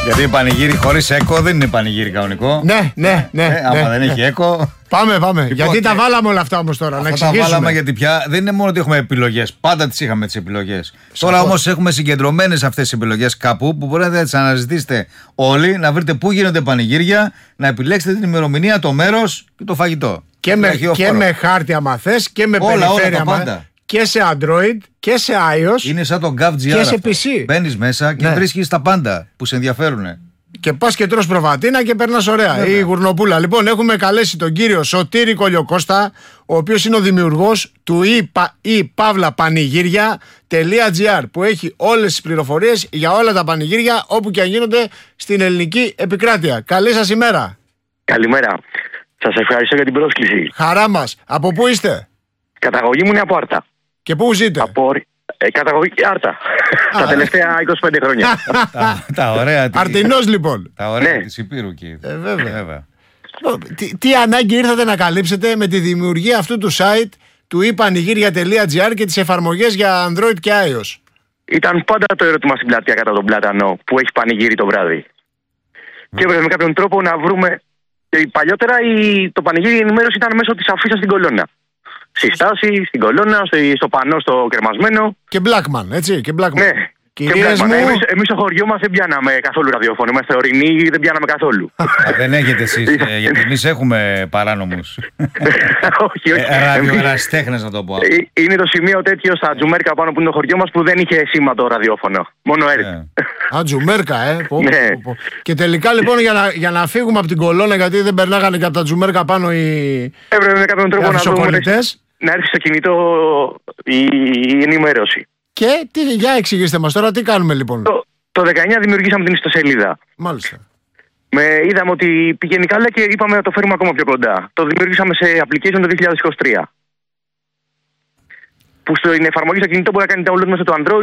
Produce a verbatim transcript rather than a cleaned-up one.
Γιατί πανηγύρι χωρίς έκο δεν είναι πανηγύρι κανονικό. Ναι, ναι, ναι. Ε, άμα ναι, δεν ναι. έχει έκο. Πάμε, πάμε. Λοιπόν, γιατί και... τα βάλαμε όλα αυτά όμως τώρα, να εξηγήσουμε. Τα βάλαμε γιατί πια δεν είναι μόνο ότι έχουμε επιλογές. Πάντα τις είχαμε τις επιλογές. Τώρα όμως έχουμε συγκεντρωμένες αυτές τις επιλογές κάπου που μπορείτε να τις αναζητήσετε όλοι, να βρείτε πού γίνονται πανηγύρια, να επιλέξετε την ημερομηνία, το μέρος και το φαγητό. Και, με, και με χάρτη άμα θες και με όλα, περιφέρεια. Όλα, τα πάντα. Και σε Android και σε iOS. Είναι σαν το GovGR. Και σε πι σι. Μπαίνεις μέσα και ναι. βρίσκεις τα πάντα που σε ενδιαφέρουν. Και πας και τρως προβατίνα και περνάς ωραία. Βέβαια. Η γουρνοπούλα. Λοιπόν, έχουμε καλέσει τον κύριο Σωτήρη Κολιοκώστα, ο οποίος είναι ο δημιουργός του e-πανηγύρια.gr, που έχει όλες τις πληροφορίες για όλα τα πανηγύρια όπου και αν γίνονται στην ελληνική επικράτεια. Καλή σας ημέρα. Καλημέρα. Σας ευχαριστώ για την πρόσκληση. Χαρά μας. Από πού είστε? Καταγωγή μου είναι από Άρτα. Και πού ζείτε? Από ε, καταγωγή Άρτα. Τα τελευταία είκοσι πέντε χρόνια. τα, τα ωραία. Αρτινός λοιπόν. Τα ωραία ναι. της Υπήρου εκεί. Ε, βέβαια. βέβαια. Τι, τι ανάγκη ήρθατε να καλύψετε με τη δημιουργία αυτού του site του e-πανηγύρια.gr και τις εφαρμογές για Android και iOS? Ήταν πάντα το ερώτημα στην πλατεία κατά τον πλάτανο που έχει πανηγύρι το βράδυ. Mm. Και έπρεπε με κάποιον τρόπο να βρούμε. Παλιότερα η, το πανηγύρι ενημέρωση ήταν μέσω της αφίσας στην κολόνα. Στη στάση, στην κολόνα, στο πανό, στο κρεμασμένο. Και Blackman, έτσι. Και Blackman. Ναι. Κυρίες μου... Εμείς, εμείς στο χωριό μας δεν πιάναμε καθόλου ραδιόφωνο. Είμαστε ορεινοί, δεν πιάναμε καθόλου. Δεν έχετε εσείς, γιατί εμείς έχουμε παράνομους. Όχι, όχι. Ραδιοερασιτέχνες να το πω. Είναι το σημείο τέτοιο στα Τζουμέρκα πάνω που είναι το χωριό μας που δεν είχε σήμα το ραδιόφωνο. Μόνο έρθει. Α, Τζουμέρκα, ε. Και τελικά λοιπόν για να φύγουμε από την κολόνα, γιατί δεν περνάγανε και από τα Τζουμέρκα πάνω οι. Έπρεπε με κάποιον τρόπο να δούμε. Να έρθει στο κινητό η ενημέρωση. Και τι, για εξηγήστε μας τώρα τι κάνουμε λοιπόν. Το, το δεκαεννιά δημιουργήσαμε την ιστοσελίδα. Μάλιστα. Με, είδαμε ότι πηγαίνει καλά και είπαμε να το φέρουμε ακόμα πιο κοντά. Το δημιουργήσαμε σε application το δύο χιλιάδες είκοσι τρία. Που στην εφαρμογή στο κινητό μπορεί να κάνει download μέσα το Android